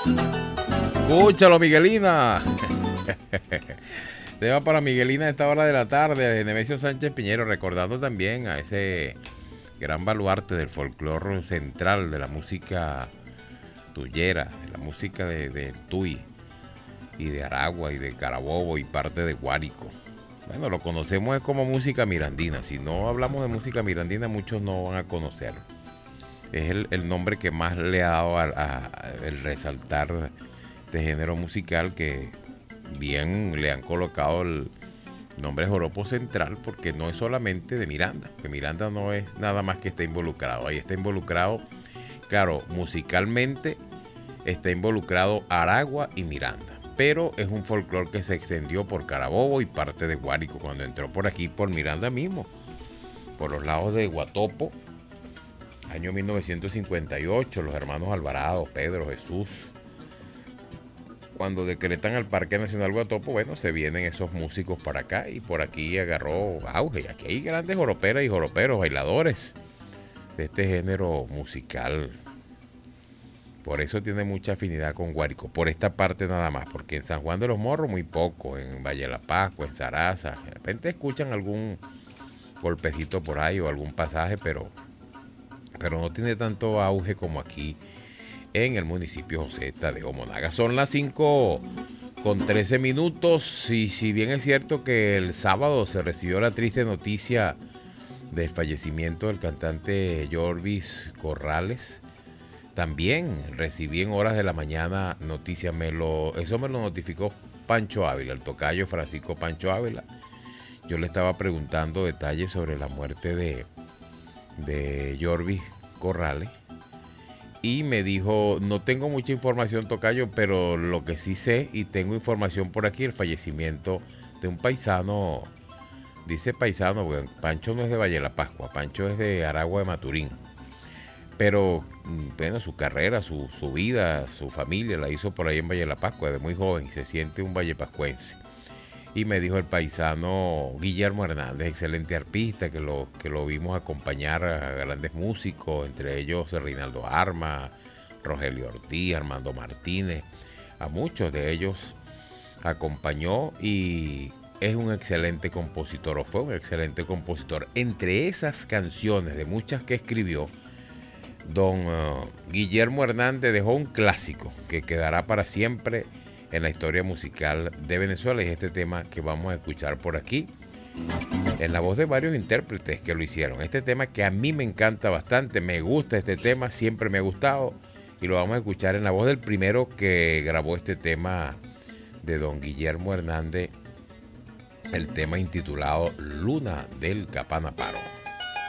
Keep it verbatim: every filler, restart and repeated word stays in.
Escúchalo, Miguelina. Tema para Miguelina a esta hora de la tarde, Nemesio Sánchez Piñero, recordando también a ese gran baluarte del folclore central, de la música tuyera, de la música de, de Tuy y de Aragua y de Carabobo y parte de Guárico. Bueno, lo conocemos como música mirandina. Si no hablamos de música mirandina, muchos no van a conocerlo. Es el, el nombre que más le ha dado a, a, a el resaltar de género musical, que bien le han colocado el nombre Joropo Central, porque no es solamente de Miranda, que Miranda no es nada más que está involucrado. Ahí está involucrado, claro, musicalmente está involucrado Aragua y Miranda, pero es un folclore que se extendió por Carabobo y parte de Guárico, cuando entró por aquí, por Miranda mismo, por los lados de Guatopo, año mil novecientos cincuenta y ocho, los hermanos Alvarado, Pedro, Jesús. Cuando decretan al Parque Nacional Guatopo, bueno, se vienen esos músicos para acá y por aquí agarró auge. Aquí hay grandes joroperas y joroperos, bailadores de este género musical. Por eso tiene mucha afinidad con Guárico, por esta parte nada más, porque en San Juan de los Morros muy poco, en Valle de la Pascua, en Zaraza, de repente escuchan algún golpecito por ahí o algún pasaje, pero, pero no tiene tanto auge como aquí en el municipio José Tadeo Monaga. Son las cinco con trece minutos y si bien es cierto que el sábado se recibió la triste noticia del fallecimiento del cantante Jorvis Corrales, también recibí en horas de la mañana noticias, me lo, eso me lo notificó Pancho Ávila, el tocayo Francisco Pancho Ávila. Yo le estaba preguntando detalles sobre la muerte de, de Jorvis Corrales y me dijo, no tengo mucha información, tocayo, pero lo que sí sé y tengo información por aquí, el fallecimiento de un paisano, dice paisano, porque Pancho no es de Valle de la Pascua, Pancho es de Aragua de Maturín. Pero, bueno, su carrera, su, su vida, su familia la hizo por ahí en Valle de la Pascua, de muy joven, y se siente un vallepascuense. Y me dijo el paisano Guillermo Hernández, excelente arpista, que lo, que lo vimos acompañar a grandes músicos, entre ellos Reinaldo Arma, Rogelio Ortiz, Armando Martínez, a muchos de ellos acompañó y es un excelente compositor, o fue un excelente compositor. Entre esas canciones, de muchas que escribió, don uh, Guillermo Hernández dejó un clásico que quedará para siempre en la historia musical de Venezuela, y es este tema que vamos a escuchar por aquí en la voz de varios intérpretes que lo hicieron. Este tema que a mí me encanta bastante, me gusta este tema, siempre me ha gustado, y lo vamos a escuchar en la voz del primero que grabó este tema de don Guillermo Hernández, el tema intitulado Luna del Capanaparo.